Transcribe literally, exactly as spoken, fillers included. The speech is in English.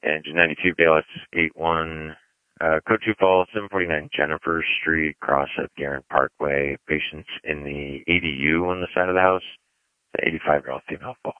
Engine ninety-two, Bayless eight one, uh, code two Falls, seven forty-nine Jennifer Street, cross at Guerin Parkway. Patients in the A D U on the side of the house. The eighty-five-year-old female fall.